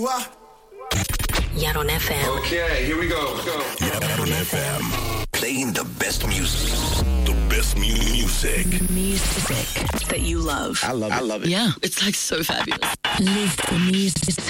Yaron FM. Okay, here we go. Yaron FM. Playing the best music. The best music. Music that you love. I love it. Yeah, it's like so fabulous. Live the music.